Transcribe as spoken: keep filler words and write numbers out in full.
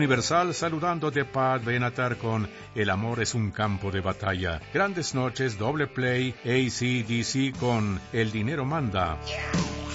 Universal saludando de Pat Benatar con El amor es un campo de batalla. Grandes noches, doble play, A C D C con El dinero manda. Yeah.